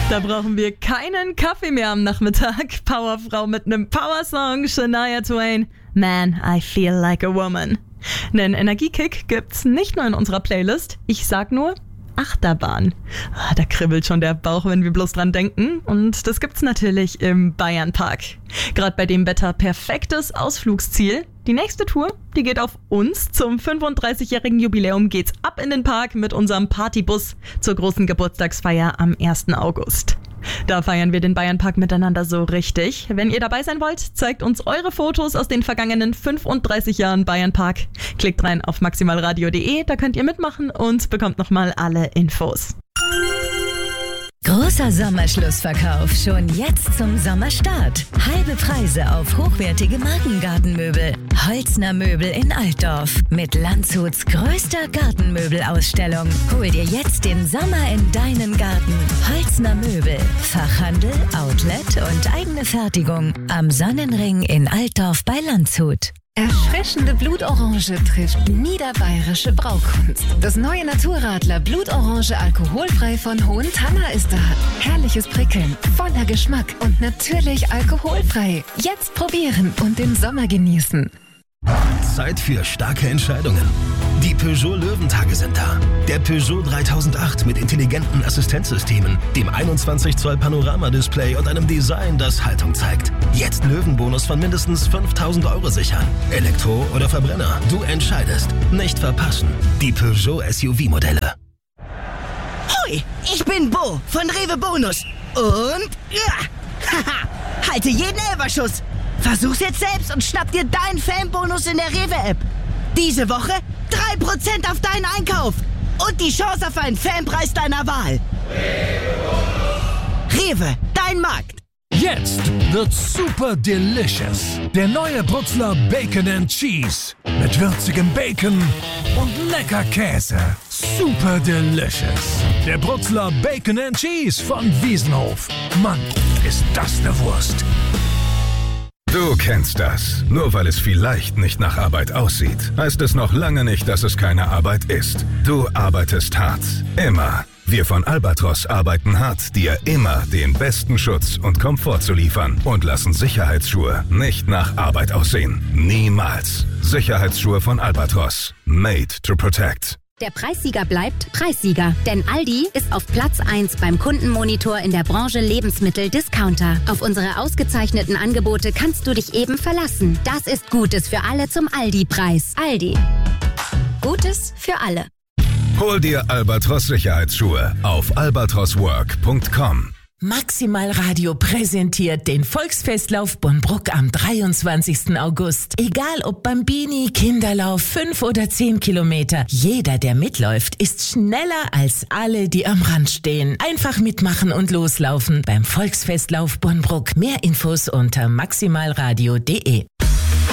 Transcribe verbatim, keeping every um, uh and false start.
Da brauchen wir keinen Kaffee mehr am Nachmittag. Powerfrau mit einem Powersong, Shania Twain. Man, I feel like a woman. Nen Energiekick gibt's nicht nur in unserer Playlist. Ich sag nur Achterbahn. Da kribbelt schon der Bauch, wenn wir bloß dran denken. Und das gibt's natürlich im Bayernpark. Gerade bei dem Wetter perfektes Ausflugsziel. Die nächste Tour, die geht auf uns. Zum fünfunddreißigjährigen Jubiläum geht's ab in den Park mit unserem Partybus zur großen Geburtstagsfeier am ersten August. Da feiern wir den Bayernpark miteinander so richtig. Wenn ihr dabei sein wollt, zeigt uns eure Fotos aus den vergangenen fünfunddreißig Jahren Bayernpark. Klickt rein auf maximalradio punkt de, da könnt ihr mitmachen und bekommt nochmal alle Infos. Großer Sommerschlussverkauf, schon jetzt zum Sommerstart. Halbe Preise auf hochwertige Markengartenmöbel. Holzner Möbel in Altdorf mit Landshuts größter Gartenmöbelausstellung. Hol dir jetzt den Sommer in deinen Garten. Holzner Möbel, Fachhandel, Outlet und eigene Fertigung am Sonnenring in Altdorf bei Landshut. Erfrischende Blutorange trifft niederbayerische Braukunst. Das neue Naturradler Blutorange alkoholfrei von Hohentanna ist da. Herrliches Prickeln, voller Geschmack und natürlich alkoholfrei. Jetzt probieren und den Sommer genießen. Zeit für starke Entscheidungen. Die Peugeot Löwentage sind da. Der Peugeot dreitausendacht mit intelligenten Assistenzsystemen, dem einundzwanzig Zoll Panoramadisplay und einem Design, das Haltung zeigt. Jetzt Löwenbonus von mindestens fünftausend Euro sichern. Elektro oder Verbrenner, du entscheidest. Nicht verpassen. Die Peugeot S U V-Modelle. Hoi, ich bin Bo von Rewe Bonus. Und ja, haha, halte jeden Elferschuss. Versuch's jetzt selbst und schnapp dir deinen Fanbonus in der Rewe-App. Diese Woche drei Prozent auf deinen Einkauf und die Chance auf einen Fanpreis deiner Wahl. Rewe, dein Markt. Jetzt wird's super delicious. Der neue Brutzler Bacon and Cheese. Mit würzigem Bacon und lecker Käse. Super delicious. Der Brutzler Bacon and Cheese von Wiesenhof. Mann, ist das eine Wurst. Du kennst das. Nur weil es vielleicht nicht nach Arbeit aussieht, heißt es noch lange nicht, dass es keine Arbeit ist. Du arbeitest hart. Immer. Wir von Albatros arbeiten hart, dir immer den besten Schutz und Komfort zu liefern und lassen Sicherheitsschuhe nicht nach Arbeit aussehen. Niemals. Sicherheitsschuhe von Albatros. Made to protect. Der Preissieger bleibt Preissieger, denn Aldi ist auf Platz eins beim Kundenmonitor in der Branche Lebensmittel-Discounter. Auf unsere ausgezeichneten Angebote kannst du dich eben verlassen. Das ist Gutes für alle zum Aldi-Preis. Aldi. Gutes für alle. Hol dir Albatros Sicherheitsschuhe auf albatros work punkt com. Maximalradio präsentiert den Volksfestlauf Bonbruck am dreiundzwanzigsten August. Egal ob Bambini, Kinderlauf, fünf oder zehn Kilometer. Jeder, der mitläuft, ist schneller als alle, die am Rand stehen. Einfach mitmachen und loslaufen beim Volksfestlauf Bonbruck. Mehr Infos unter maximalradio punkt de.